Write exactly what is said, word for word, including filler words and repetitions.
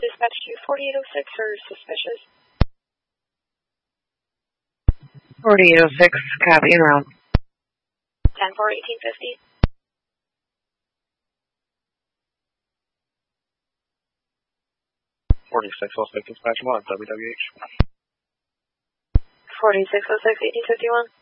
Dispatch to forty-eight oh six or suspicious? forty-eight oh six, copy and route. ten four eighteen fifty. forty-six oh six, dispatch one, W W H. forty-six oh six, eighteen fifty-one.